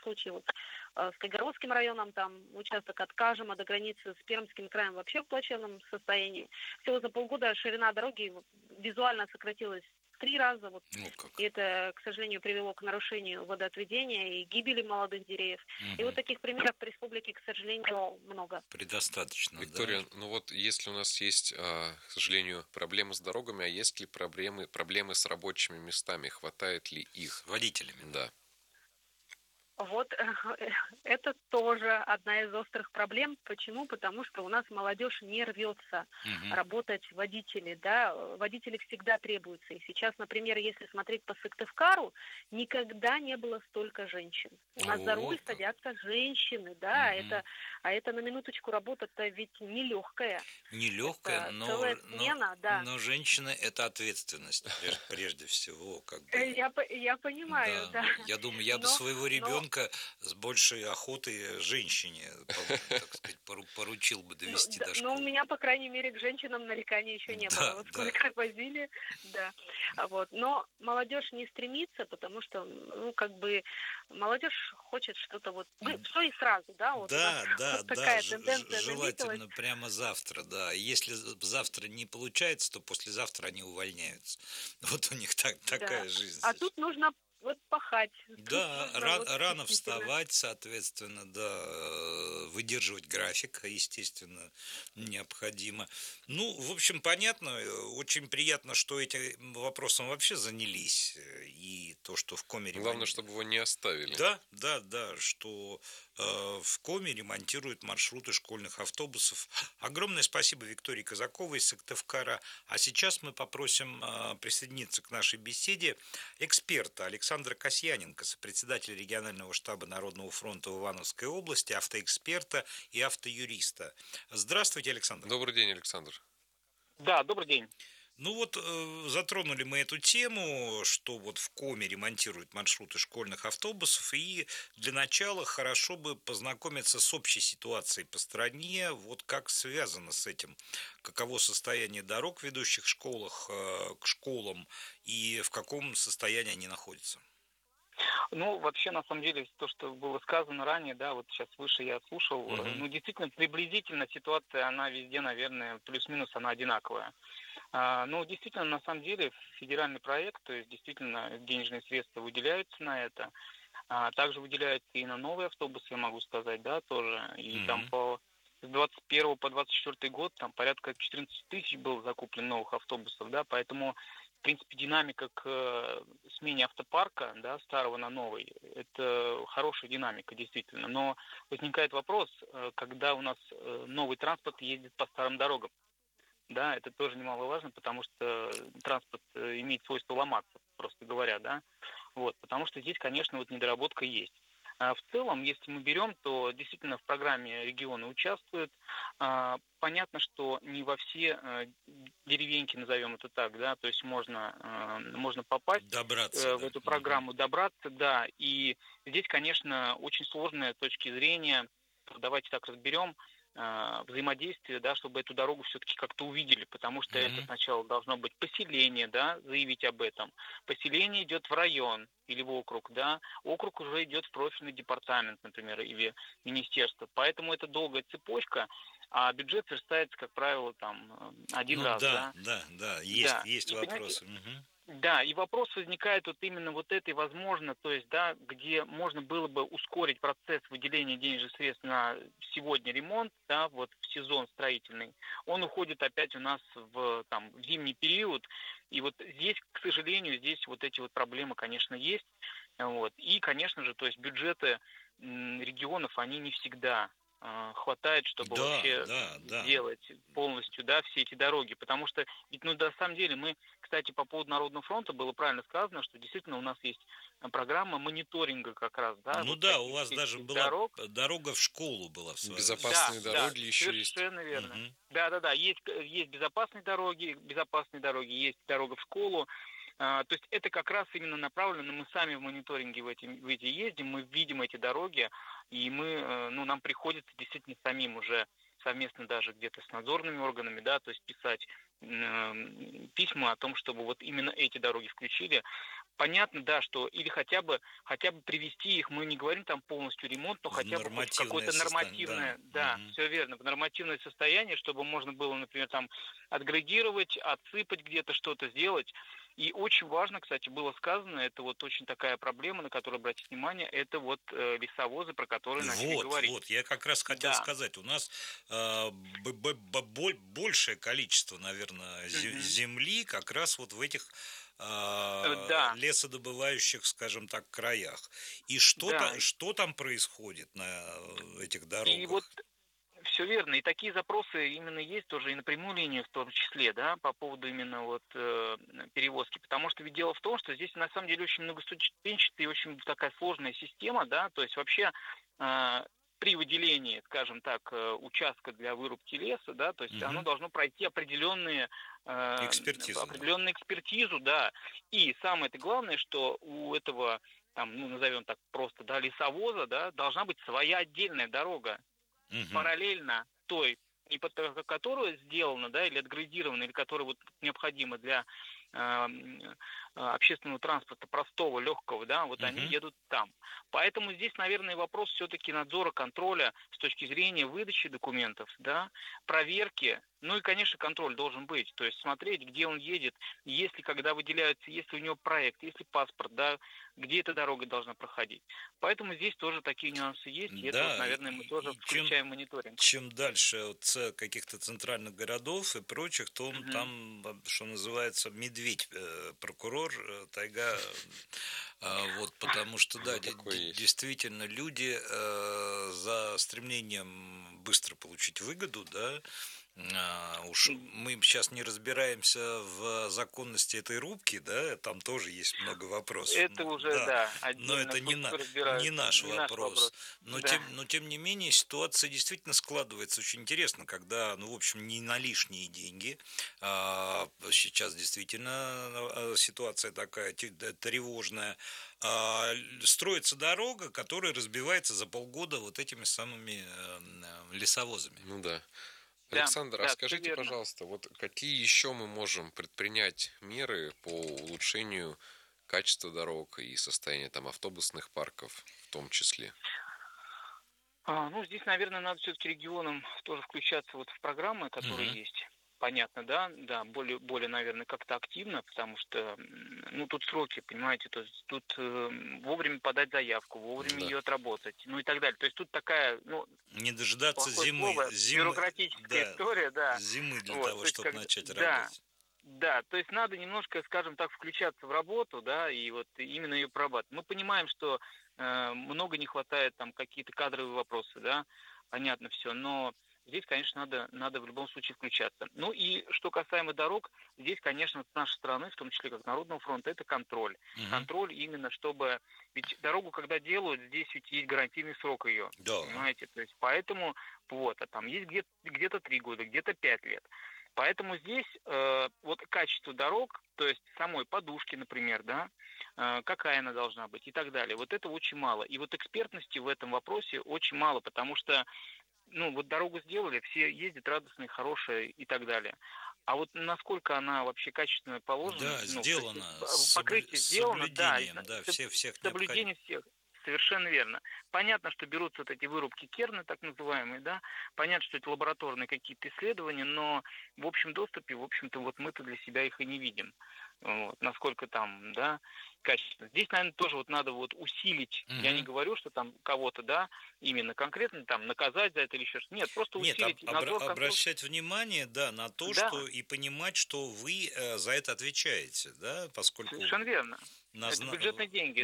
случае вот с Кайгородским районом, там участок от Кажема до границы с Пермским краем вообще в плачевном состоянии. Всего за полгода ширина дороги визуально сократилась в 3 раза. Вот. Ну как. И это, к сожалению, привело к нарушению водоотведения и гибели молодых деревьев. И вот таких примеров в республике, к сожалению, много. Предостаточно, Виктория, да. ну вот если у нас есть, к сожалению, проблемы с дорогами, а есть ли проблемы с рабочими местами? Хватает ли их? С водителями. Да. Вот это тоже одна из острых проблем. Почему? Потому что у нас молодежь не рвется работать водители, да, водители всегда требуются. И сейчас, например, если смотреть по Сыктывкару, никогда не было столько женщин. У нас за руль садятся женщины, да, это на минуточку работа-то ведь нелегкая. Нелегкая, но женщины – это ответственность прежде всего. Как бы. Я понимаю, да. Я думаю, я бы своего ребенка с большей охотой женщине, так сказать, поручил бы довести до школы. Ну, у меня, по крайней мере, к женщинам нареканий еще не было. Вот сколько возили, да. Вот. Но молодежь не стремится, потому что, ну, как бы, молодежь хочет что-то вот... Все и сразу, да? Вот такая тенденция желательно наметилась. прямо завтра, да. Если завтра не получается, то послезавтра они увольняются. Вот у них такая жизнь. А тут нужно вот пахать. Да, рано вставать, соответственно, да, выдерживать график, естественно, необходимо. Ну, в общем, понятно, очень приятно, что этим вопросом вообще занялись, и то, что в Коме... Главное, чтобы его не оставили. Да, что в Коме ремонтируют маршруты школьных автобусов. Огромное спасибо Виктории Казаковой из Сыктывкара. А сейчас мы попросим присоединиться к нашей беседе эксперта Александра Касьяненко, сопредседателя регионального штаба Народного фронта в Ивановской области, автоэксперта и автоюриста. Здравствуйте, Александр. Добрый день, Александр. Да, добрый день. Ну вот, затронули мы эту тему, что вот в Коме ремонтируют маршруты школьных автобусов, и для начала хорошо бы познакомиться с общей ситуацией по стране, вот как связано с этим, каково состояние дорог, ведущих к школам, и в каком состоянии они находятся. Ну, вообще, на самом деле, то, что было сказано ранее, да, вот сейчас выше я слушал, ну, действительно, приблизительно ситуация, она везде, наверное, плюс-минус, она одинаковая. Ну, действительно, на самом деле, федеральный проект, то есть, действительно, денежные средства выделяются на это, также выделяются и на новые автобусы, я могу сказать, да, тоже, и там с 21 по 24 год там порядка 14 тысяч было закуплено новых автобусов, да, поэтому в принципе, динамика к смене автопарка, да, старого на новый, это хорошая динамика, действительно. Но возникает вопрос, когда у нас новый транспорт ездит по старым дорогам. Да, это тоже немаловажно, потому что транспорт имеет свойство ломаться, просто говоря, да. Вот, потому что здесь, конечно, вот недоработка есть. В целом, если мы берем, то действительно в программе регионы участвуют. Понятно, что не во все деревеньки, назовем это так, да, то есть можно попасть в эту программу, добраться, да. И здесь, конечно, очень сложная с точки зрения, давайте так разберем, взаимодействие, да, чтобы эту дорогу все-таки как-то увидели, потому что это сначала должно быть поселение, да, заявить об этом. Поселение идет в район или в округ, да, округ уже идет в профильный департамент, например, или министерство. Поэтому это долгая цепочка, а бюджет верстается, как правило, там один раз, да. Да, есть вопросы. Да, и вопрос возникает вот именно вот этой, возможно, то есть, да, где можно было бы ускорить процесс выделения денежных средств на сегодня ремонт, да, вот в сезон строительный, он уходит опять у нас в зимний период, и вот здесь, к сожалению, здесь вот эти вот проблемы, конечно, есть, вот, и, конечно же, то есть бюджеты регионов, они не всегда хватает, чтобы вообще сделать полностью, да, все эти дороги, потому что, ведь, ну, на самом деле, мы, кстати, по поводу Народного фронта было правильно сказано, что действительно у нас есть программа мониторинга как раз, да. Ну вот да, у вас даже была дорога в школу была в своем. Безопасные дороги еще есть. Совершенно верно. Да, есть безопасные дороги, есть дорога в школу. То есть это как раз именно направлено, мы сами в мониторинге в эти ездим, мы видим эти дороги, и мы, нам приходится действительно самим уже совместно даже где-то с надзорными органами, да, то есть писать письма о том, чтобы вот именно эти дороги включили. Понятно, да, что или хотя бы привести их, мы не говорим там полностью ремонт, но хотя бы хоть в какое-то нормативное, да, все верно, в нормативное состояние, чтобы можно было, например, там отградировать, отсыпать где-то, что-то сделать. И очень важно, кстати, было сказано, это вот очень такая проблема, на которую обратить внимание, это вот лесовозы, про которые начали говорить. Вот, я как раз хотел сказать, у нас большее количество, наверное, земли как раз вот в этих лесодобывающих, скажем так, краях. И что там происходит на этих дорогах? И вот все верно. И такие запросы именно есть тоже и на прямую линию в том числе, да, по поводу именно вот перевозки. Потому что ведь дело в том, что здесь на самом деле очень многоступенчатая и очень такая сложная система, да, то есть вообще при выделении, скажем так, участка для вырубки леса, да, то есть оно должно пройти определенную экспертизу, да. И самое-то главное, что у этого, там, ну, назовем так просто, да, лесовоза, да, должна быть своя отдельная дорога, параллельно той, не под которую сделана, да, или отградирована, или которая вот необходима для общественного транспорта простого, легкого, да, вот они едут там. Поэтому здесь, наверное, вопрос все-таки надзора, контроля с точки зрения выдачи документов, да, проверки, ну и, конечно, контроль должен быть, то есть смотреть, где он едет, если, когда выделяются, если у него проект, если паспорт, да, где эта дорога должна проходить. Поэтому здесь тоже такие нюансы есть, и это, вот, наверное, мы тоже включаем в мониторинг. Чем дальше от каких-то центральных городов и прочих, то там, что называется, медведь, прокурор, тайга, вот, потому что, да, действительно, люди за стремлением быстро получить выгоду, да, уж мы сейчас не разбираемся в законности этой рубки, да, там тоже есть много вопросов. Это уже, да, но это не наш вопрос. Но тем не менее ситуация действительно складывается очень интересно, когда, ну, в общем, не на лишние деньги. Сейчас действительно ситуация такая тревожная. Строится дорога, которая разбивается за полгода вот этими самыми лесовозами. Ну да. Александр, а скажите, пожалуйста, вот какие еще мы можем предпринять меры по улучшению качества дорог и состояния там автобусных парков в том числе? Ну, здесь, наверное, надо все-таки регионам тоже включаться вот в программы, которые есть. Понятно, да, более, наверное, как-то активно, потому что, ну, тут сроки, понимаете, то есть тут вовремя подать заявку, вовремя ее отработать, ну и так далее. То есть тут такая, ну, не дожидаться зимы, бюрократическая история, да. Зимы для того, чтобы начать работать. Да, то есть надо немножко, скажем так, включаться в работу, да, и вот именно ее прорабатывать. Мы понимаем, что много не хватает там какие-то кадровые вопросы, да, понятно все, но здесь, конечно, надо в любом случае включаться. Ну и что касаемо дорог, здесь, конечно, с нашей стороны, в том числе как Народного фронта, это контроль. Контроль именно, чтобы... Ведь дорогу, когда делают, здесь ведь есть гарантийный срок ее, понимаете? То есть поэтому, вот, а там есть где-то 3 года, где-то 5 лет. Поэтому здесь вот качество дорог, то есть самой подушки, например, да, какая она должна быть и так далее, вот это очень мало. И вот экспертности в этом вопросе очень мало, потому что ну, вот дорогу сделали, все ездят радостные, хорошие и так далее. А вот насколько она вообще качественно положена, да, сделано, покрытие сделано, да, всех соблюдение всех. Совершенно верно. Понятно, что берутся вот эти вырубки керны, так называемые, да, понятно, что это лабораторные какие-то исследования, но в общем доступе, в общем-то, вот мы-то для себя их и не видим. Вот, насколько там, да, качественно. Здесь, наверное, тоже вот надо вот усилить. Я не говорю, что там кого-то, да, именно конкретно там наказать за это или еще что-то. Нет, просто усилить надзор. Обращать внимание, да, на то, что и понимать, что вы за это отвечаете, да, поскольку... Совершенно верно. Это бюджетные деньги,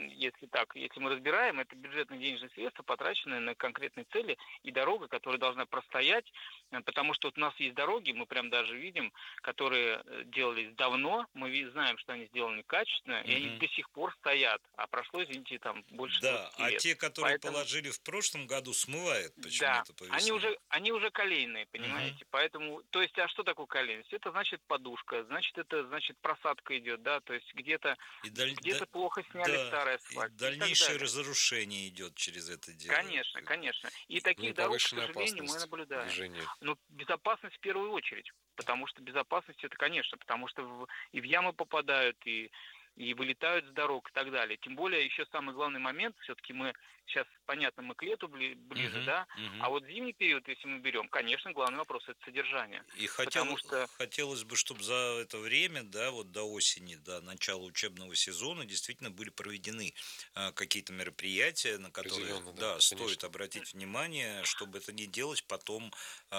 если мы разбираем, это бюджетные денежные средства, потраченные на конкретные цели, и дорога, которая должна простоять, потому что вот у нас есть дороги, мы прям даже видим, которые делались давно, мы знаем, что они сделаны качественно, и они до сих пор стоят, а прошло, извините, там больше 20 лет. А те, которые положили в прошлом году, смывают почему-то по весне. Они уже колейные, понимаете, поэтому, то есть, а что такое колейность? Это значит подушка, значит, это значит просадка идет, да, то есть где-то... где-то плохо сняли старый асфальт. И дальнейшее разрушение идет через это дело. Конечно. И таких дорог, к сожалению, мы наблюдаем. Движения. Но безопасность в первую очередь. Потому что безопасность это, конечно, потому что и в ямы попадают, и вылетают с дорог и так далее. Тем более, еще самый главный момент, все-таки мы сейчас, понятно, мы к лету ближе, да, а вот зимний период, если мы берем, конечно, главный вопрос – это содержание. И хотелось бы, чтобы за это время, да, вот до осени, до начала учебного сезона действительно были проведены какие-то мероприятия, на которые, стоит обратить внимание, чтобы это не делать потом,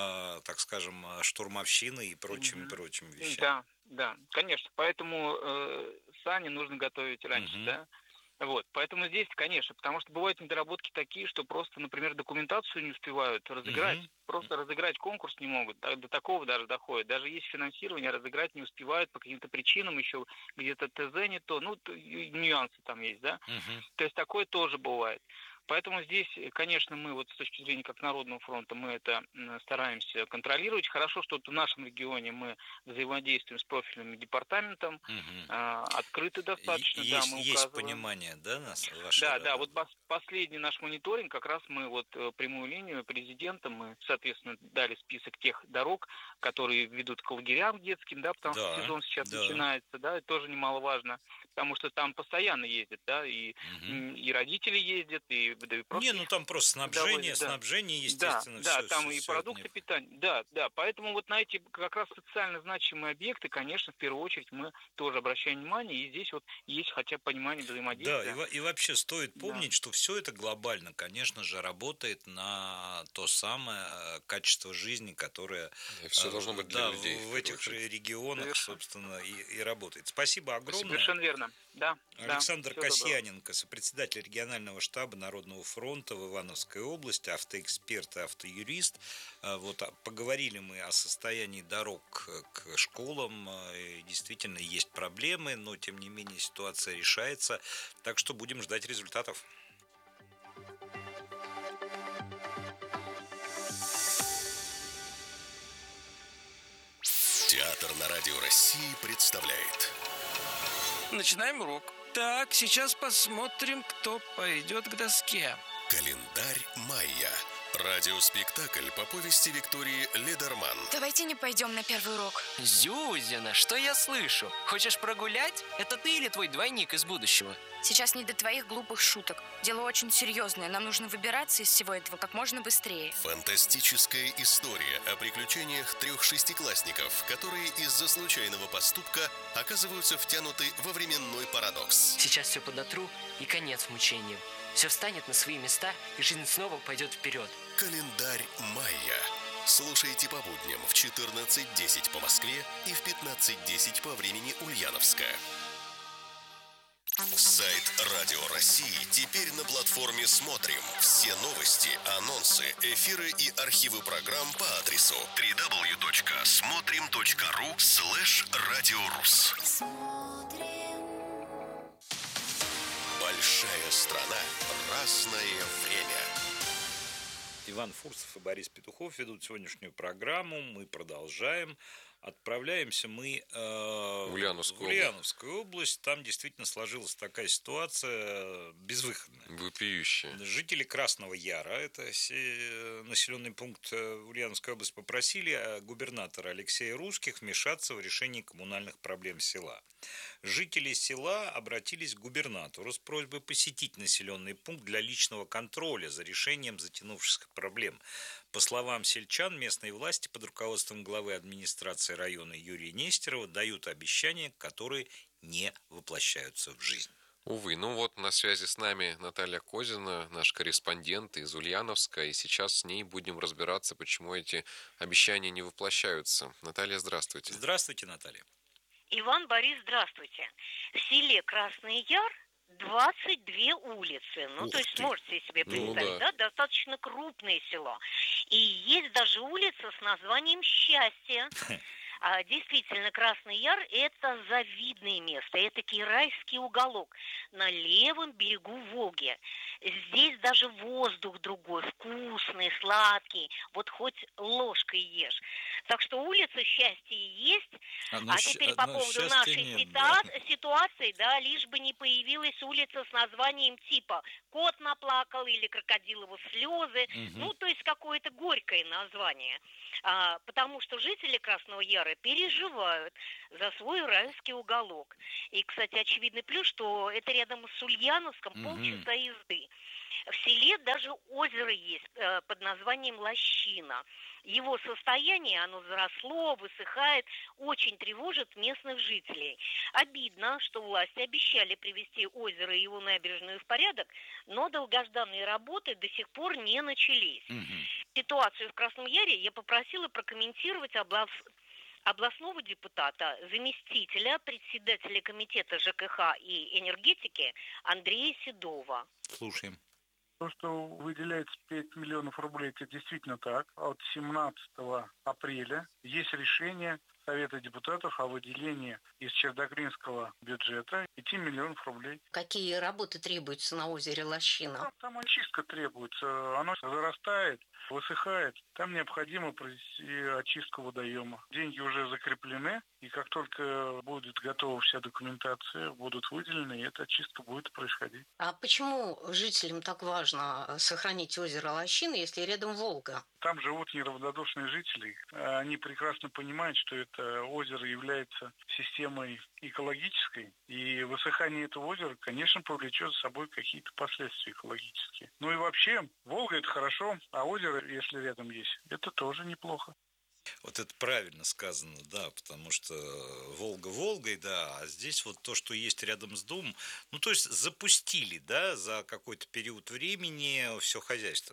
так скажем, штурмовщиной и прочими вещами. Да, конечно. Поэтому сани нужно готовить раньше, да. Вот, поэтому здесь, конечно, потому что бывают недоработки такие, что просто, например, документацию не успевают разыграть, просто разыграть конкурс не могут, до такого даже доходит. Даже есть финансирование, разыграть не успевают по каким-то причинам, еще где-то ТЗ не то, нюансы там есть, да. То есть такое тоже бывает. Поэтому здесь, конечно, мы вот с точки зрения как Народного фронта, мы это стараемся контролировать. Хорошо, что в нашем регионе мы взаимодействуем с профильным департаментом, открыты достаточно. Есть понимание, да, ваше? Да, вот последний наш мониторинг, как раз мы вот прямую линию президента, мы, соответственно, дали список тех дорог, которые ведут к лагерям детским, да, потому что сезон сейчас начинается, да, это тоже немаловажно, потому что там постоянно ездят, да, и родители ездят, и там просто снабжение, естественно, все. Да, там и продукты питания. Да, поэтому вот на эти как раз социально значимые объекты, конечно, в первую очередь мы тоже обращаем внимание, и здесь вот есть хотя бы понимание взаимодействия. Да, и вообще стоит помнить, что все это глобально, конечно же, работает на то самое качество жизни, которое все должно быть для людей, в этих регионах, собственно, и работает. Спасибо огромное. Совершенно верно. Да. Александр Касьяненко, сопредседатель регионального штаба Народного фронта в Ивановской области, автоэксперт и автоюрист. Вот поговорили мы о состоянии дорог к школам. И действительно есть проблемы, но тем не менее ситуация решается. Так что будем ждать результатов. Театр на Радио России представляет. Начинаем урок. Так, сейчас посмотрим, кто пойдет к доске. Календарь майя. Радиоспектакль по повести Виктории Ледерман. Давайте не пойдем на первый урок. Зюзина, что я слышу? Хочешь прогулять? Это ты или твой двойник из будущего? Сейчас не до твоих глупых шуток. Дело очень серьезное. Нам нужно выбираться из всего этого как можно быстрее. Фантастическая история о приключениях 3 шестиклассников, которые из-за случайного поступка оказываются втянуты во временной парадокс. Сейчас все подотру и конец мучениям. Все встанет на свои места, и жизнь снова пойдет вперед. Календарь майя. Слушайте по будням в 14:10 по Москве и в 15:10 по времени Ульяновска. Сайт Радио России теперь на платформе «Смотрим». Все новости, анонсы, эфиры и архивы программ по адресу www.смотрим.ру/радиорус. Большая страна. Разное время. Иван Фурсов и Борис Петухов ведут сегодняшнюю программу. Мы продолжаем. Отправляемся мы в Ульяновскую область. Там действительно сложилась такая ситуация безвыходная. Вопиющая. Жители Красного Яра, это населенный пункт Ульяновской области, попросили губернатора Алексея Русских вмешаться в решение коммунальных проблем села. Жители села обратились к губернатору с просьбой посетить населенный пункт для личного контроля за решением затянувшихся проблем. По словам сельчан, местные власти под руководством главы администрации района Юрия Нестерова дают обещания, которые не воплощаются в жизнь. Увы, на связи с нами Наталья Козина, наш корреспондент из Ульяновска, и сейчас с ней будем разбираться, почему эти обещания не воплощаются. Наталья, здравствуйте. Здравствуйте, Наталья. Иван, Борис, здравствуйте. В селе Красный Яр 22 улицы. То есть можете себе представить, да, достаточно крупное село. И есть даже улица с названием «Счастье». Действительно, Красный Яр – это завидное место, это райский уголок на левом берегу Волги. Здесь даже воздух другой, вкусный, сладкий, вот хоть ложкой ешь. Так что улица счастья есть. Теперь по поводу нашей ситуации, да, лишь бы не появилась улица с названием типа «Кот наплакал» или «Крокодиловы слезы», ну, то есть какое-то горькое название. Потому что жители Красного Яра переживают за свой райский уголок. И, кстати, очевидный плюс, что это рядом с Ульяновском, полчаса езды. В селе даже озеро есть под названием Лощина. Его состояние, оно заросло, высыхает, очень тревожит местных жителей. Обидно, что власти обещали привести озеро и его набережную в порядок, но долгожданные работы до сих пор не начались. Ситуацию в Красном Яре я попросила прокомментировать областного депутата, заместителя председателя комитета ЖКХ и энергетики Андрея Седова. Слушаем. То, что выделяется 5 миллионов рублей, это действительно так. От 17 апреля есть решение Совета депутатов о выделении из Чердоклинского бюджета 5 миллионов рублей. Какие работы требуются на озере Лощина? Там очистка требуется. Оно зарастает, высыхает. Там необходимо провести очистку водоема. Деньги уже закреплены, и как только будет готова вся документация, будут выделены, и эта очистка будет происходить. А почему жителям так важно сохранить озеро Лощина, если рядом Волга? Там живут неравнодушные жители. Они прекрасно понимают, что это озеро является системой экологической, и высыхание этого озера, конечно, повлечет за собой какие-то последствия экологические. Ну и вообще, Волга – это хорошо, а озеро, если рядом есть, это тоже неплохо. Вот это правильно сказано, да, потому что Волга Волгой, да, а здесь вот то, что есть рядом с домом, ну то есть запустили, да, за какой-то период времени все хозяйство.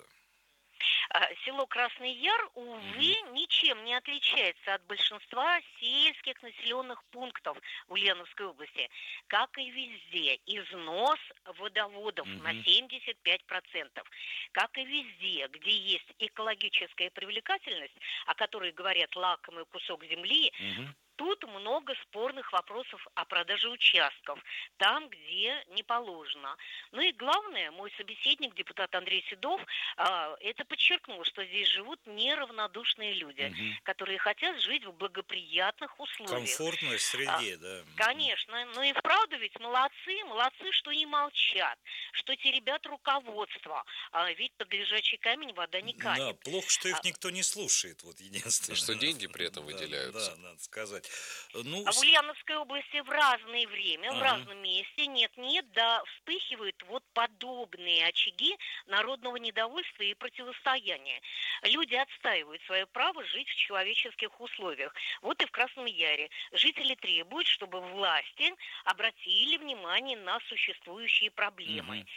Село Красный Яр, увы, ничем не отличается от большинства сельских населенных пунктов в Ульяновской области. Как и везде, износ водоводов на 75%. Как и везде, где есть экологическая привлекательность, о которой говорят лакомый кусок земли, тут много спорных вопросов о продаже участков, там, где не положено. Ну и главное, мой собеседник, депутат Андрей Седов, это подчеркнул, что здесь живут неравнодушные люди, которые хотят жить в благоприятных условиях. Комфортной среде, да. Конечно, но и вправду ведь молодцы, что не молчат, что теребят руководство, ведь под лежачий камень вода не канет. Да, плохо, что их никто не слушает, вот единственное. Что деньги при этом выделяются. Да, надо сказать. Ну, в Ульяновской области в разное время, в разном месте, нет, да, вспыхивают вот подобные очаги народного недовольства и противостояния. Люди отстаивают свое право жить в человеческих условиях. Вот и в Красном Яре жители требуют, чтобы власти обратили внимание на существующие проблемы.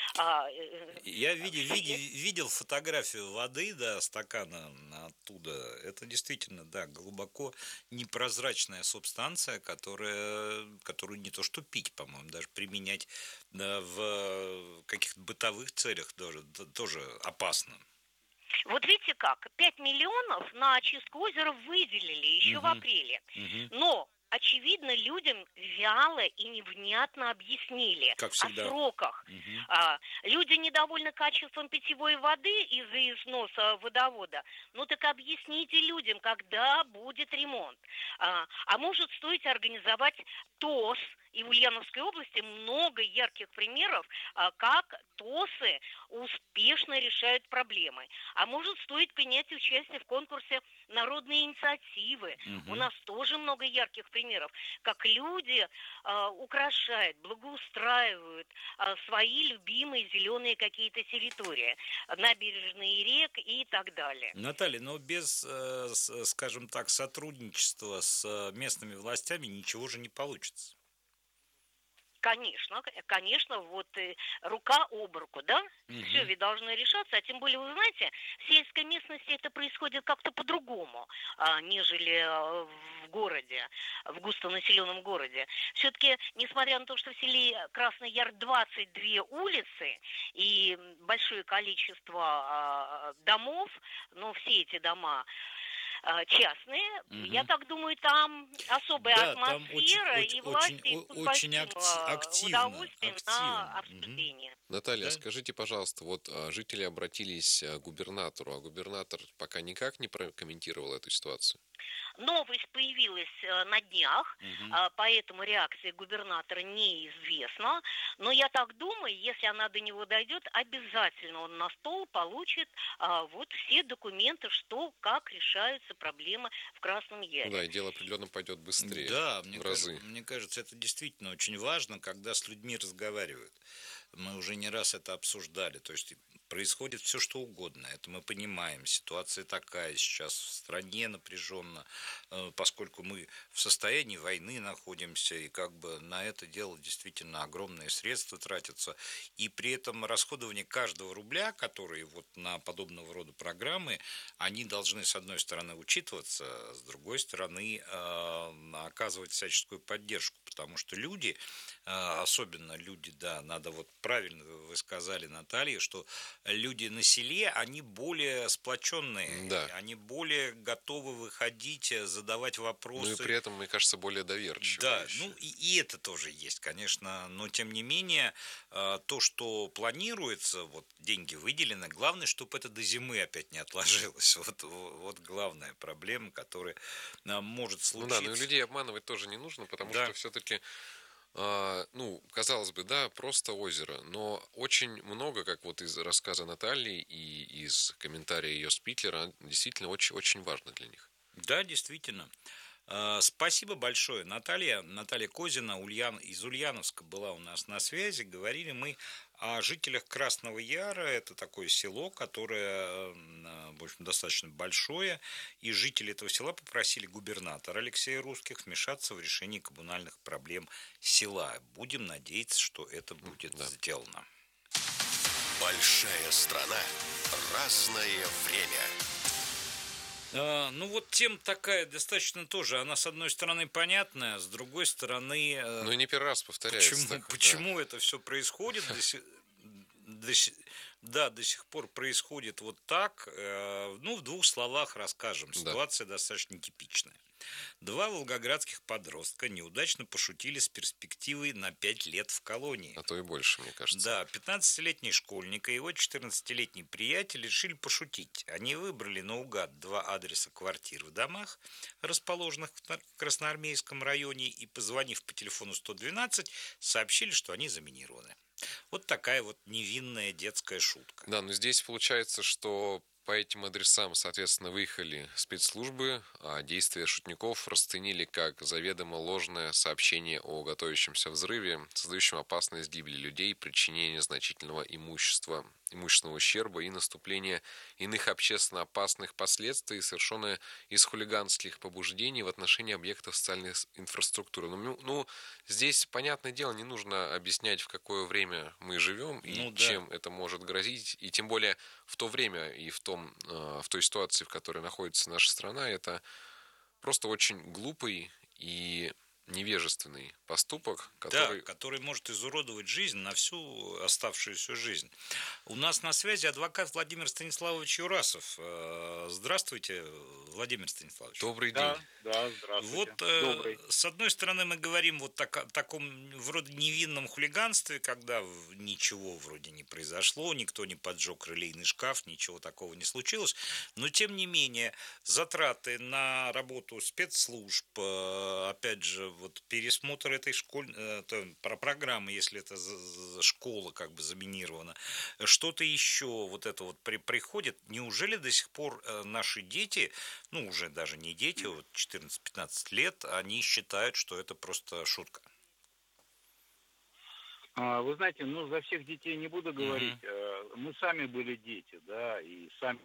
Я видел фотографию воды, да, стакана оттуда. Это действительно, да, глубоко непрозрачная субстанция, которую не то что пить, по-моему, даже применять в каких-то бытовых целях тоже опасно. Вот видите как, 5 миллионов на очистку озера выделили еще в апреле. Но очевидно, людям вяло и невнятно объяснили о сроках. Люди недовольны качеством питьевой воды из-за износа водовода. Ну так объясните людям, когда будет ремонт. А может, стоит организовать ТОС. И в Ульяновской области много ярких примеров, как ТОСы успешно решают проблемы. А может, стоит принять участие в конкурсе народной инициативы. У нас тоже много ярких примеров, как люди украшают, благоустраивают свои любимые зеленые какие-то территории, набережные рек и так далее. Наталья, но без, скажем так, сотрудничества с местными властями ничего же не получится. Конечно, вот рука об руку, да? Все ведь должно решаться, а тем более, вы знаете, в сельской местности это происходит как-то по-другому, нежели в городе, в густонаселенном городе. Все-таки, несмотря на то, что в селе Красный Яр 22 улицы и большое количество домов, но все эти дома частные. Я так думаю, там особая атмосфера, и власти очень активно. Удовольствие на обсуждение. Наталья, скажите, пожалуйста, вот жители обратились к губернатору, а губернатор пока никак не прокомментировал эту ситуацию? Новость появилась на днях, поэтому реакция губернатора неизвестна. Но я так думаю, если она до него дойдет, обязательно он на стол получит вот все документы, что, как решаются проблемы в Красном Яре. Да, и дело определенно пойдет быстрее. Да, мне кажется, это действительно очень важно, когда с людьми разговаривают. Мы уже не раз это обсуждали. То есть происходит все, что угодно. Это мы понимаем. Ситуация такая сейчас в стране напряженно, поскольку мы в состоянии войны находимся, и как бы на это дело действительно огромные средства тратятся. И при этом расходование каждого рубля, которые вот на подобного рода программы, они должны, с одной стороны, учитываться, с другой стороны, оказывать всяческую поддержку. Потому что люди, особенно люди, да, надо вот правильно вы сказали, Наталья, что люди на селе, они более сплоченные, да. Они более готовы выходить, задавать вопросы. Ну и при этом, мне кажется, более доверчивые. Да, ну и это тоже есть, конечно, но тем не менее, то, что планируется, вот деньги выделены, главное, чтобы это до зимы опять не отложилось. Вот главная проблема, которая может случиться. Ну да, но и людей обманывать тоже не нужно, потому что все-таки казалось бы, да, просто озеро, но очень много, как вот из рассказа Натальи и из комментария ее спикера, действительно очень важно для них. Да, действительно. Спасибо большое, Наталья. Наталья Козина из Ульяновска была у нас на связи. Говорили мы о жителях Красного Яра. Это такое село, которое, в общем, достаточно большое. И жители этого села попросили губернатора Алексея Русских вмешаться в решение коммунальных проблем села. Будем надеяться, что это будет сделано. Большая страна. Разное время. Ну вот тема такая достаточно тоже, она с одной стороны понятная, с другой стороны... Ну и не первый раз повторяется. Почему это все происходит? До сих пор происходит вот так. В двух словах расскажем. Ситуация достаточно типичная. 2 волгоградских подростка неудачно пошутили с перспективой на 5 лет в колонии. А то и больше, мне кажется. Да, 15-летний школьник и его 14-летний приятель решили пошутить. Они выбрали наугад 2 адреса квартир в домах, расположенных в Красноармейском районе, и, позвонив по телефону 112, сообщили, что они заминированы. Вот такая вот невинная детская шутка. Да, но здесь получается, что по этим адресам, соответственно, выехали спецслужбы, а действия шутников расценили как заведомо ложное сообщение о готовящемся взрыве, создающем опасность гибели людей, причинение значительного имущественного ущерба и наступление иных общественно опасных последствий, совершенное из хулиганских побуждений в отношении объектов социальной инфраструктуры. Здесь, понятное дело, не нужно объяснять, в какое время мы живем и чем это может грозить, и тем более в то время и в той ситуации, в которой находится наша страна, это просто очень глупый и невежественный поступок, который может изуродовать жизнь на всю оставшуюся жизнь. У нас на связи адвокат Владимир Станиславович Юрасов. Здравствуйте, Владимир Станиславович. Добрый день. Да, здравствуйте. Вот с одной стороны мы говорим вот о таком вроде невинном хулиганстве, когда ничего вроде не произошло, никто не поджег релейный шкаф, ничего такого не случилось, но тем не менее затраты на работу спецслужб, опять же, вот пересмотр этой программы, если это школа как бы заминирована, что-то еще вот это вот приходит. Неужели до сих пор наши дети, уже даже не дети, вот 14-15 лет, они считают, что это просто шутка? Вы знаете, за всех детей не буду говорить. Мы сами были дети, да, и сами...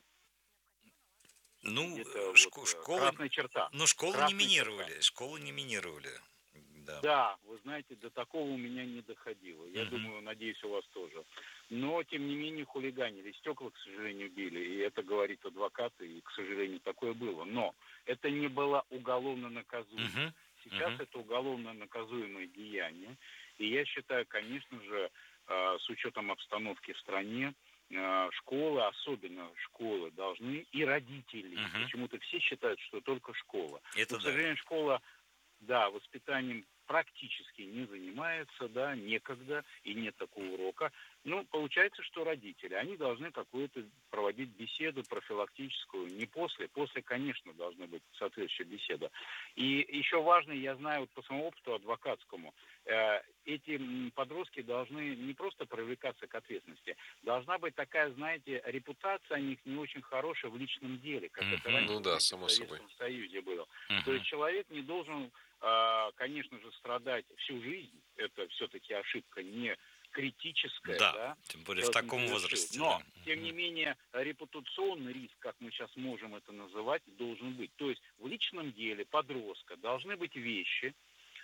красная черта. Но школу не минировали. Да, вы знаете, до такого у меня не доходило. Я думаю, надеюсь, у вас тоже. Но, тем не менее, хулиганили. Стекла, к сожалению, били. И это говорит адвокат, и, к сожалению, такое было. Но это не было уголовно наказуемо. Сейчас это уголовно наказуемое деяние. И я считаю, конечно же, с учетом обстановки в стране, школы, особенно школы, должны и родители. Почему-то все считают, что только школа. Это но, к сожалению, школа, воспитанием практически не занимается, некогда, и нет такого урока. Получается, что родители, они должны какую-то проводить беседу профилактическую, не после, конечно, должна быть соответствующая беседа. И еще важно, я знаю по своему опыту адвокатскому, эти подростки должны не просто привлекаться к ответственности, должна быть такая, знаете, репутация о них не очень хорошая в личном деле, как это раньше в Советском Союзе было. То есть человек не должен, конечно же, страдать всю жизнь, это все-таки ошибка не критическая, тем более в таком возрасте. Но, тем не менее, репутационный риск, как мы сейчас можем это называть, должен быть. То есть в личном деле подростка должны быть вещи,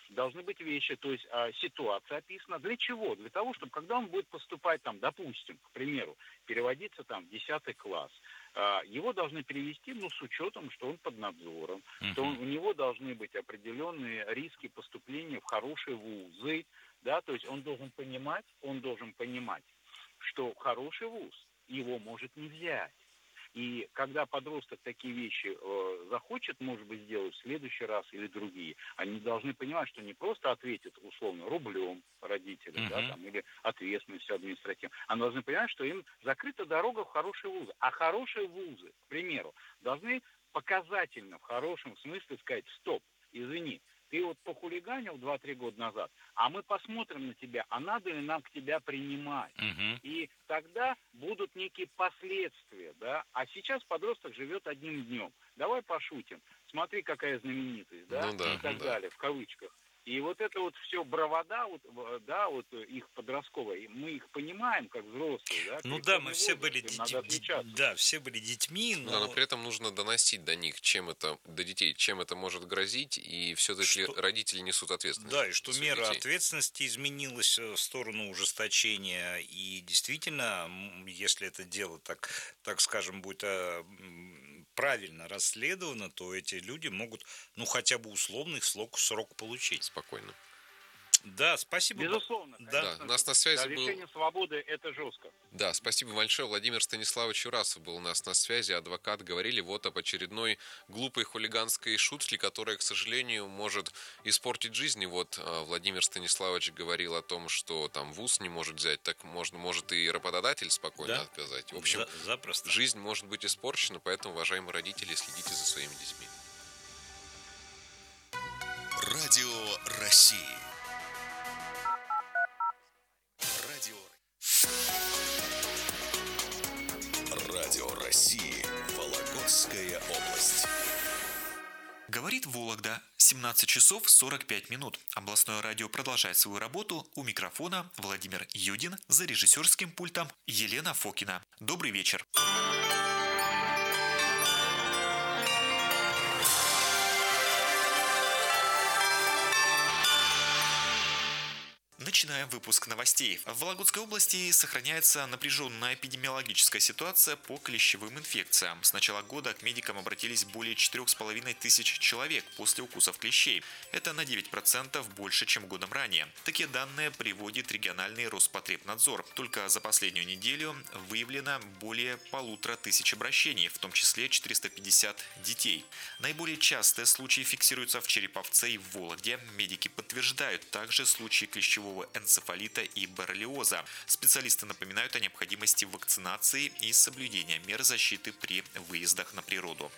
то есть ситуация описана. Для чего? Для того, чтобы когда он будет поступать, допустим, к примеру, переводиться в 10 класс, его должны перевести, с учетом, что он под надзором, что у него должны быть определенные риски поступления в хорошие вузы, то есть он должен понимать, что хороший вуз его может не взять. И когда подросток такие вещи захочет, может быть, сделать в следующий раз или другие, они должны понимать, что не просто ответят, условно, рублем родители, или ответственностью административной, они должны понимать, что им закрыта дорога в хорошие вузы. А хорошие вузы, к примеру, должны показательно, в хорошем смысле сказать: стоп, извини, ты похулиганил 2-3 года назад, а мы посмотрим на тебя, а надо ли нам к тебя принимать. И тогда будут некие последствия, А сейчас подросток живет одним днем. Давай пошутим. Смотри, какая знаменитость, и так далее, в кавычках. И это все бравада, их подростковая, мы их понимаем как взрослые, мы все были все были детьми, но при этом нужно доносить до них, до детей, чем это может грозить, и все-таки родители несут ответственность. И что мера ответственности изменилась в сторону ужесточения, и действительно, если это дело, так скажем, будет правильно расследовано, то эти люди могут, хотя бы условный срок получить. Спокойно. Да, спасибо. Безусловно. Да, у нас на связи был... Лишение свободы – это жестко. Да, спасибо большое. Владимир Станиславович Урасов был у нас на связи, адвокат. Говорили об очередной глупой хулиганской шутке, которая, к сожалению, может испортить жизнь. И Владимир Станиславович говорил о том, что вуз не может взять, так может и работодатель спокойно отказать. В общем, запросто. Жизнь может быть испорчена, поэтому, уважаемые родители, следите за своими детьми. Радио России. Радио России. Вологодская область. Говорит Вологда. 17 часов 45 минут. Областное радио продолжает свою работу. У микрофона Владимир Юдин, за режиссерским пультом Елена Фокина. Добрый вечер. Начинаем выпуск новостей. В Вологодской области сохраняется напряженная эпидемиологическая ситуация по клещевым инфекциям. С начала года к медикам обратились более 4500 человек после укусов клещей. Это на 9% больше, чем годом ранее. Такие данные приводит региональный Роспотребнадзор. Только за последнюю неделю выявлено более 1500 обращений, в том числе 450 детей. Наиболее частые случаи фиксируются в Череповце и в Вологде. Медики подтверждают также случаи клещевого энцефалита и боррелиоза. Специалисты напоминают о необходимости вакцинации и соблюдения мер защиты при выездах на природу.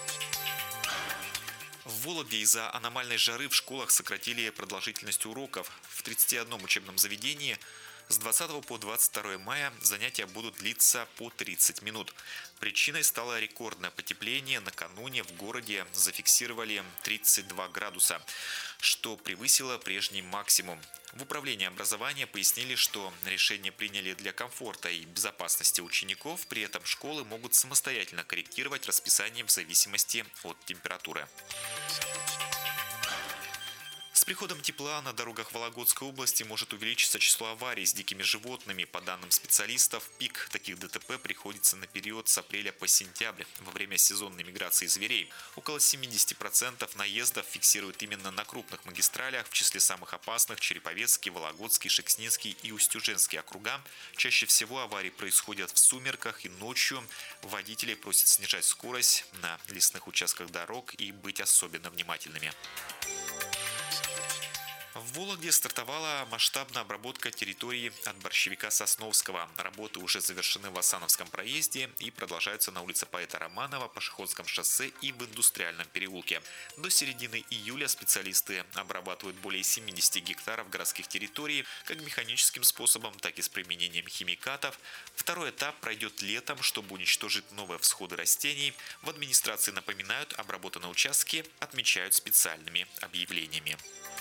В Вологде из-за аномальной жары в школах сократили продолжительность уроков. В 31 учебном заведении с 20 по 22 мая занятия будут длиться по 30 минут. Причиной стало рекордное потепление. Накануне в городе зафиксировали 32 градуса, что превысило прежний максимум. В управлении образования пояснили, что решение приняли для комфорта и безопасности учеников, при этом школы могут самостоятельно корректировать расписание в зависимости от температуры. С приходом тепла на дорогах Вологодской области может увеличиться число аварий с дикими животными. По данным специалистов, пик таких ДТП приходится на период с апреля по сентябрь, во время сезонной миграции зверей. Около 70% наездов фиксируют именно на крупных магистралях, в числе самых опасных Череповецкий, Вологодский, Шекснинский и Устюженский округа. Чаще всего аварии происходят в сумерках и ночью. Водители просят снижать скорость на лесных участках дорог и быть особенно внимательными. В Вологде стартовала масштабная обработка территории от борщевика Сосновского. Работы уже завершены в Асановском проезде и продолжаются на улице поэта Романова, Пашиходском шоссе и в Индустриальном переулке. До середины июля специалисты обрабатывают более 70 гектаров городских территорий как механическим способом, так и с применением химикатов. Второй этап пройдет летом, чтобы уничтожить новые всходы растений. В администрации напоминают, обработанные участки отмечают специальными объявлениями.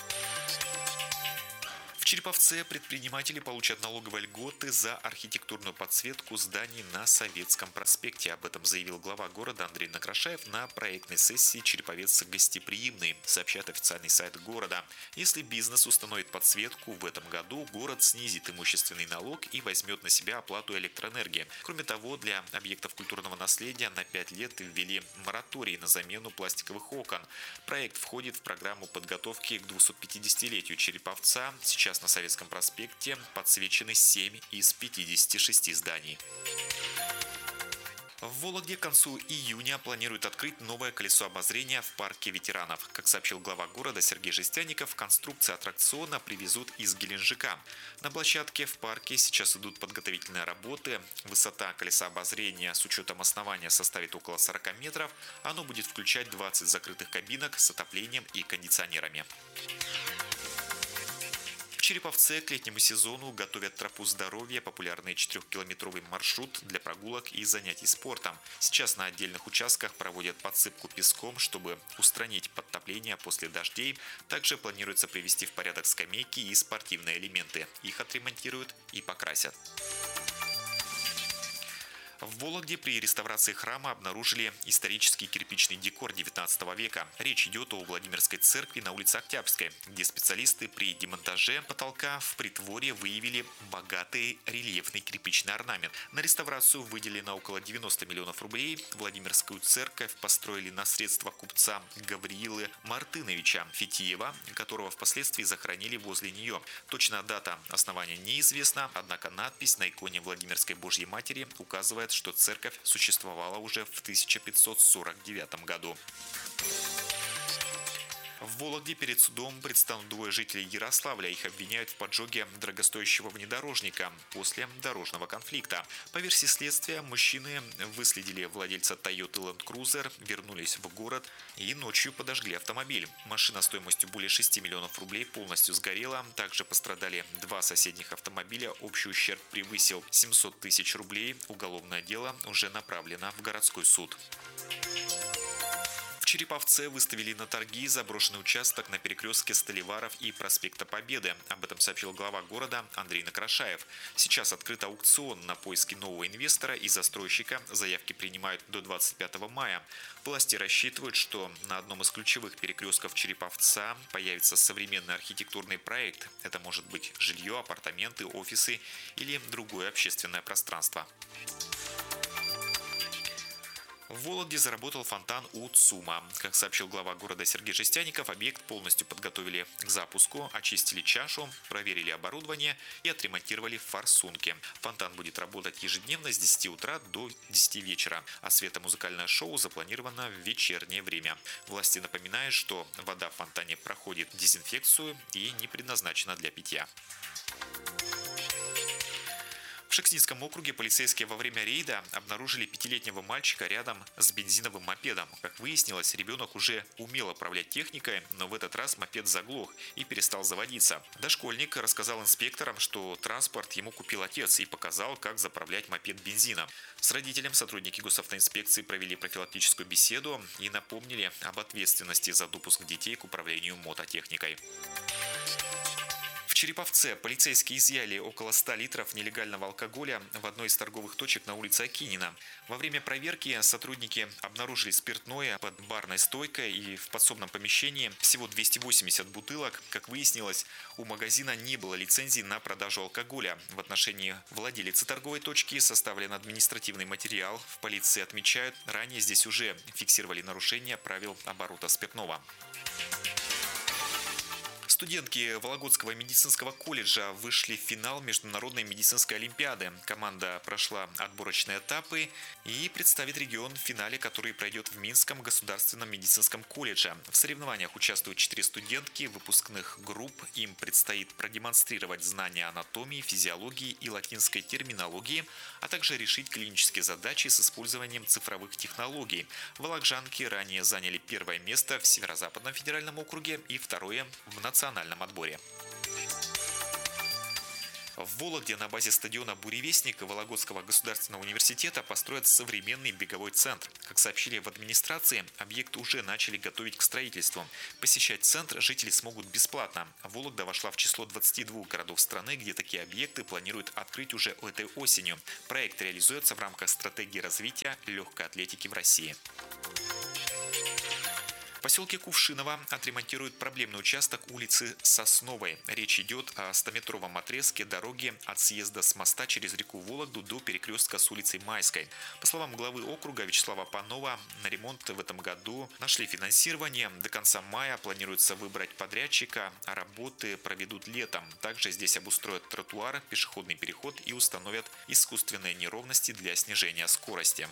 В Череповце предприниматели получат налоговые льготы за архитектурную подсветку зданий на Советском проспекте. Об этом заявил глава города Андрей Накрашаев на проектной сессии «Череповец гостеприимный», сообщает официальный сайт города. Если бизнес установит подсветку в этом году, город снизит имущественный налог и возьмет на себя оплату электроэнергии. Кроме того, для объектов культурного наследия на 5 лет ввели мораторий на замену пластиковых окон. Проект входит в программу подготовки к 250-летию Череповца. Сейчас на Советском проспекте подсвечены 7 из 56 зданий. В Вологде к концу июня планируют открыть новое колесо обозрения в парке ветеранов. Как сообщил глава города Сергей Жестяников, конструкции аттракциона привезут из Геленджика. На площадке в парке сейчас идут подготовительные работы. Высота колеса обозрения с учетом основания составит около 40 метров. Оно будет включать 20 закрытых кабинок с отоплением и кондиционерами. В Череповце к летнему сезону готовят тропу здоровья, популярный 4-километровый маршрут для прогулок и занятий спортом. Сейчас на отдельных участках проводят подсыпку песком, чтобы устранить подтопление после дождей. Также планируется привести в порядок скамейки и спортивные элементы. Их отремонтируют и покрасят. В Вологде при реставрации храма обнаружили исторический кирпичный декор XIX века. Речь идет о Владимирской церкви на улице Октябрьской, где специалисты при демонтаже потолка в притворе выявили богатый рельефный кирпичный орнамент. На реставрацию выделено около 90 миллионов рублей. Владимирскую церковь построили на средства купца Гавриилы Мартыновича Фетиева, которого впоследствии захоронили возле нее. Точная дата основания неизвестна, однако надпись на иконе Владимирской Божьей Матери указывает, что церковь существовала уже в 1549 году. В Вологде перед судом предстанут двое жителей Ярославля. Их обвиняют в поджоге дорогостоящего внедорожника после дорожного конфликта. По версии следствия, мужчины выследили владельца Toyota Land Cruiser, вернулись в город и ночью подожгли автомобиль. Машина стоимостью более 6 миллионов рублей полностью сгорела. Также пострадали 2 соседних автомобиля. Общий ущерб превысил 700 тысяч рублей. Уголовное дело уже направлено в городской суд. В Череповце выставили на торги заброшенный участок на перекрестке Столиваров и проспекта Победы. Об этом сообщил глава города Андрей Накрашаев. Сейчас открыт аукцион на поиски нового инвестора и застройщика. Заявки принимают до 25 мая. Власти рассчитывают, что на одном из ключевых перекрестков Череповца появится современный архитектурный проект. Это может быть жилье, апартаменты, офисы или другое общественное пространство. В Вологде заработал фонтан у ЦУМа. Как сообщил глава города Сергей Жестяников, объект полностью подготовили к запуску, очистили чашу, проверили оборудование и отремонтировали форсунки. Фонтан будет работать ежедневно с 10 утра до 10 вечера, а светомузыкальное шоу запланировано в вечернее время. Власти напоминают, что вода в фонтане проходит дезинфекцию и не предназначена для питья. В Шекснинском округе полицейские во время рейда обнаружили 5-летнего мальчика рядом с бензиновым мопедом. Как выяснилось, ребенок уже умел управлять техникой, но в этот раз мопед заглох и перестал заводиться. Дошкольник рассказал инспекторам, что транспорт ему купил отец и показал, как заправлять мопед бензином. С родителем сотрудники госавтоинспекции провели профилактическую беседу и напомнили об ответственности за допуск детей к управлению мототехникой. В Череповце полицейские изъяли около 100 литров нелегального алкоголя в одной из торговых точек на улице Акинина. Во время проверки сотрудники обнаружили спиртное под барной стойкой и в подсобном помещении всего 280 бутылок. Как выяснилось, у магазина не было лицензии на продажу алкоголя. В отношении владелицы торговой точки составлен административный материал. В полиции отмечают, ранее здесь уже фиксировали нарушения правил оборота спиртного. Студентки Вологодского медицинского колледжа вышли в финал Международной медицинской олимпиады. Команда прошла отборочные этапы и представит регион в финале, который пройдет в Минском государственном медицинском колледже. В соревнованиях участвуют 4 студентки выпускных групп. Им предстоит продемонстрировать знания анатомии, физиологии и латинской терминологии, а также решить клинические задачи с использованием цифровых технологий. Волокжанки ранее заняли 1-е место в Северо-Западном федеральном округе и 2-е в национальном отборе. В Вологде на базе стадиона «Буревестник» Вологодского государственного университета построят современный беговой центр. Как сообщили в администрации, объект уже начали готовить к строительству. Посещать центр жители смогут бесплатно. Вологда вошла в число 22 городов страны, где такие объекты планируют открыть уже этой осенью. Проект реализуется в рамках стратегии развития легкой атлетики в России. В поселке Кувшиново отремонтируют проблемный участок улицы Сосновой. Речь идет о 100-метровом отрезке дороги от съезда с моста через реку Вологду до перекрестка с улицей Майской. По словам главы округа Вячеслава Панова, на ремонт в этом году нашли финансирование. До конца мая планируется выбрать подрядчика, а работы проведут летом. Также здесь обустроят тротуар, пешеходный переход и установят искусственные неровности для снижения скорости.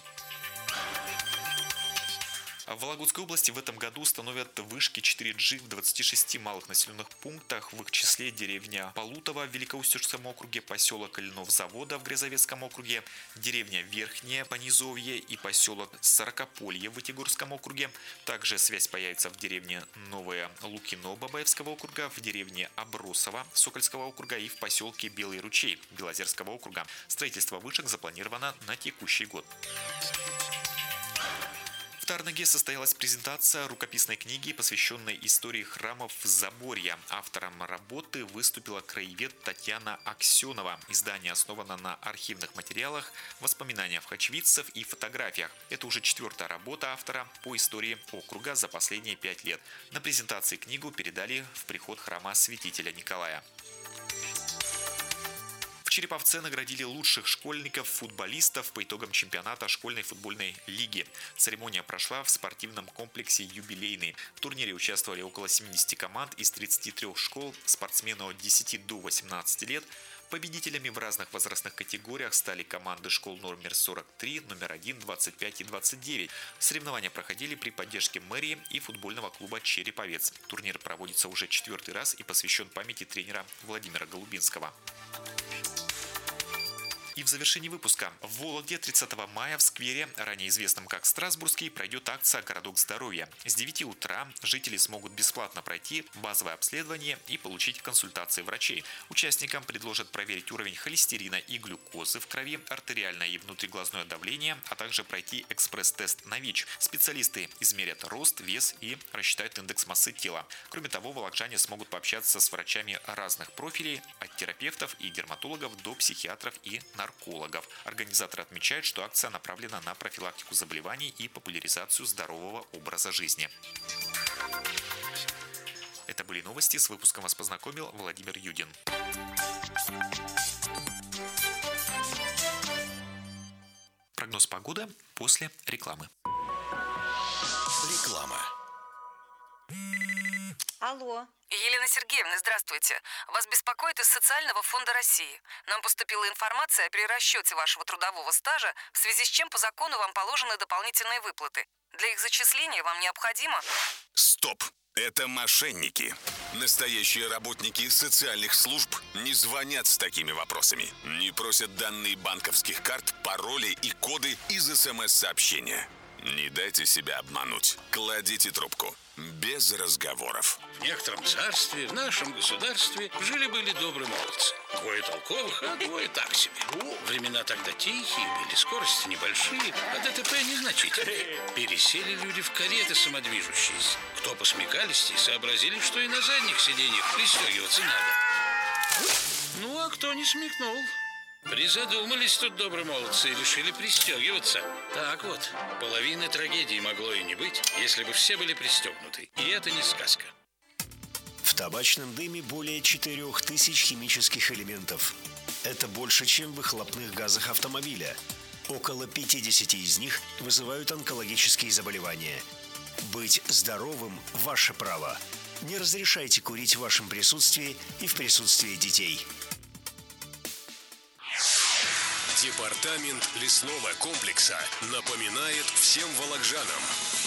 В Вологодской области в этом году установят вышки 4G в 26 малых населенных пунктах, в их числе деревня Полутово в Великоустюжском округе, поселок Льнов-Завода в Грязовецком округе, деревня Верхнее Понизовье и поселок Сорокополье в Вытегорском округе. Также связь появится в деревне Новое Лукино Бабаевского округа, в деревне Обросово Сокольского округа и в поселке Белый Ручей Белозерского округа. Строительство вышек запланировано на текущий год. В Тарнаге состоялась презентация рукописной книги, посвященной истории храмов Заборья. Автором работы выступила краевед Татьяна Аксенова. Издание основано на архивных материалах, воспоминаниях очевидцев и фотографиях. Это уже 4-я работа автора по истории округа за последние 5 лет. На презентации книгу передали в приход храма святителя Николая. В Череповце наградили лучших школьников-футболистов по итогам чемпионата школьной футбольной лиги. Церемония прошла в спортивном комплексе «Юбилейный». В турнире участвовали около 70 команд из 33 школ, спортсмены от 10 до 18 лет. Победителями в разных возрастных категориях стали команды школ номер 43, номер 1, 25 и 29. Соревнования проходили при поддержке мэрии и футбольного клуба «Череповец». Турнир проводится уже 4-й раз и посвящен памяти тренера Владимира Голубинского. И в завершении выпуска. В Вологде 30 мая в сквере, ранее известном как Страсбургский, пройдет акция «Городок здоровья». С 9 утра жители смогут бесплатно пройти базовое обследование и получить консультации врачей. Участникам предложат проверить уровень холестерина и глюкозы в крови, артериальное и внутриглазное давление, а также пройти экспресс-тест на ВИЧ. Специалисты измерят рост, вес и рассчитают индекс массы тела. Кроме того, волокжане смогут пообщаться с врачами разных профилей, от терапевтов и дерматологов до психиатров и наркологов. Организаторы отмечают, что акция направлена на профилактику заболеваний и популяризацию здорового образа жизни. Это были новости. С выпуском вас познакомил Владимир Юдин. Прогноз погоды после рекламы. Реклама. Алло. Елена Сергеевна, здравствуйте. Вас беспокоит из Социального фонда России. Нам поступила информация о перерасчете вашего трудового стажа, в связи с чем по закону вам положены дополнительные выплаты. Для их зачисления вам необходимо... Стоп! Это мошенники. Настоящие работники социальных служб не звонят с такими вопросами. Не просят данные банковских карт, пароли и коды из СМС-сообщения. Не дайте себя обмануть. Кладите трубку. Без разговоров. В некотором царстве, в нашем государстве, жили-были добрые молодцы. 2 толковых, а 2 так себе. Времена тогда тихие были, скорости небольшие, а ДТП незначительные. Пересели люди в кареты самодвижущиеся. Кто посмекалистей, сообразили, что и на задних сиденьях пристегиваться надо. Ну, а кто не смекнул? Призадумались тут добрые молодцы и решили пристегиваться. Так вот, половины трагедии могло и не быть, если бы все были пристегнуты. И это не сказка. В табачном дыме более 4000 химических элементов. Это больше, чем в выхлопных газах автомобиля. Около 50 из них вызывают онкологические заболевания. Быть здоровым – ваше право. Не разрешайте курить в вашем присутствии и в присутствии детей. Департамент лесного комплекса напоминает всем волокжанам.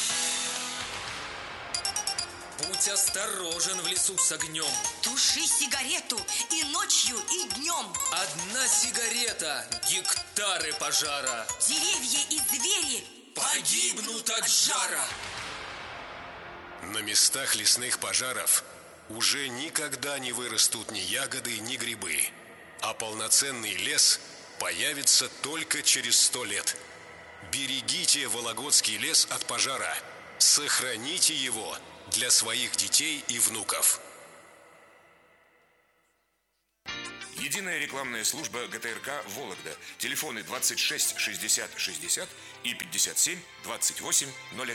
Будь осторожен в лесу с огнем. Туши сигарету и ночью, и днем. Одна сигарета, гектары пожара. Деревья и звери погибнут от жара. На местах лесных пожаров уже никогда не вырастут ни ягоды, ни грибы. А полноценный лес появится только через 100 лет. Берегите Вологодский лес от пожара. Сохраните его для своих детей и внуков. Единая рекламная служба ГТРК «Вологда». Телефоны 26 60 60 и 57 28 01.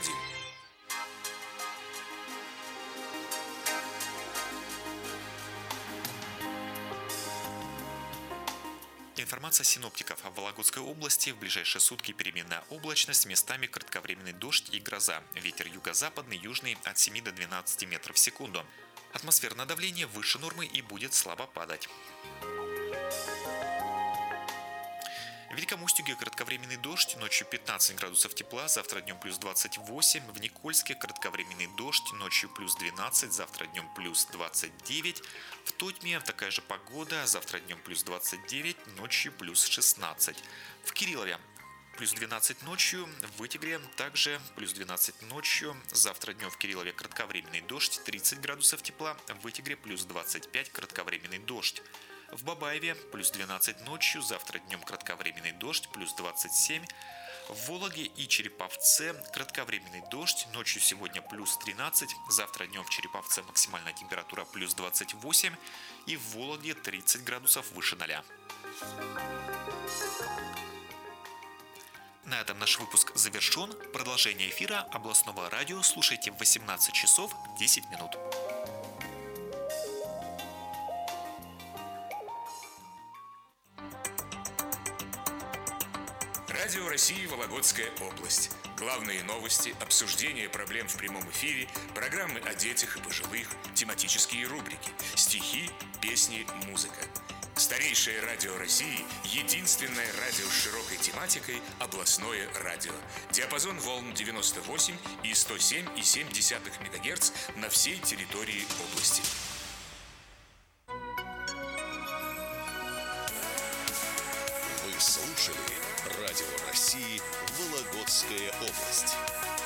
Информация синоптиков. В Вологодской области в ближайшие сутки переменная облачность, местами кратковременный дождь и гроза. Ветер юго-западный, южный от 7 до 12 метров в секунду. Атмосферное давление выше нормы и будет слабо падать. В Великом Устюге кратковременный дождь, ночью 15 градусов тепла, завтра днем плюс 28. В Никольске кратковременный дождь, ночью плюс 12, завтра днем плюс 29. В Тотьме такая же погода, завтра днем плюс 29, ночью плюс 16. В Кириллове плюс 12 ночью, в Вытегре также плюс 12 ночью, завтра днем в Кириллове кратковременный дождь, 30 градусов тепла, в Вытегре плюс 25, кратковременный дождь. В Бабаеве плюс 12 ночью, завтра днем кратковременный дождь, плюс 27. В Вологде и Череповце кратковременный дождь, ночью сегодня плюс 13, завтра днем в Череповце максимальная температура плюс 28 и в Вологде 30 градусов выше 0. На этом наш выпуск завершен. Продолжение эфира областного радио слушайте в 18 часов 10 минут. Радио России Вологодская область. Главные новости, обсуждение проблем в прямом эфире, программы о детях и пожилых, тематические рубрики, стихи, песни, музыка. Старейшее радио России – единственное радио с широкой тематикой «Областное радио». Диапазон волн 98 и 107,7 МГц на всей территории области. Вы слушали Радио России Вологодская область.